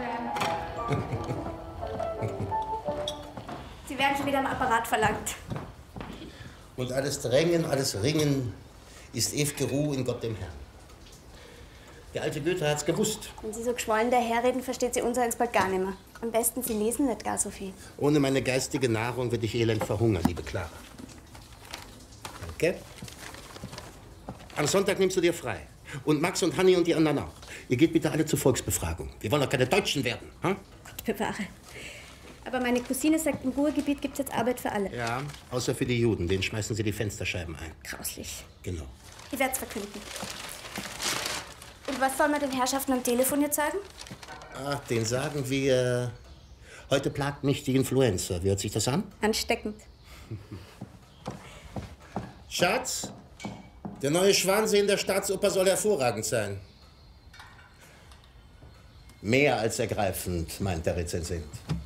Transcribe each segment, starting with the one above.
Sie werden schon wieder am Apparat verlangt. Und alles Drängen, alles Ringen ist ew'ge Ruhe in Gott dem Herrn. Der alte Goethe hat's gewusst. Wenn Sie so geschwollen daherreden, versteht sie unsereins bald gar nicht mehr. Am besten, Sie lesen nicht gar so viel. Ohne meine geistige Nahrung würde ich elend verhungern, liebe Clara. Danke. Am Sonntag nimmst du dir frei. Und Max und Hanni und die anderen auch. Ihr geht bitte alle zur Volksbefragung. Wir wollen doch keine Deutschen werden. Hm? Gott bewahre. Aber meine Cousine sagt, im Ruhrgebiet gibt's jetzt Arbeit für alle. Ja, außer für die Juden. Denen schmeißen sie die Fensterscheiben ein. Grauslich. Genau. Ich werd's verkünden. Und was soll man den Herrschaften am Telefon jetzt sagen? Ach, den sagen wir... Heute plagt mich die Influenza. Wie hört sich das an? Ansteckend. Schatz, der neue Schwansee in der Staatsoper soll hervorragend sein. Mehr als ergreifend, meint der Rezensent.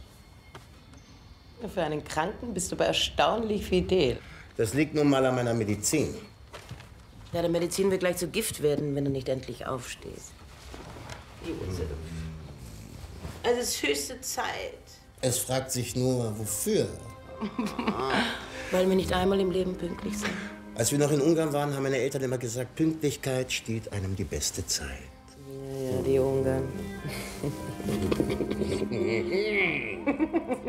Für einen Kranken bist du aber erstaunlich fidel. Das liegt nun mal an meiner Medizin. Ja, der Medizin wird gleich zu Gift werden, wenn du nicht endlich aufstehst. Also es ist höchste Zeit. Es fragt sich nur, wofür? Weil wir nicht einmal im Leben pünktlich sind. Als wir noch in Ungarn waren, haben meine Eltern immer gesagt, Pünktlichkeit steht einem die beste Zeit. Ja, die Ungarn.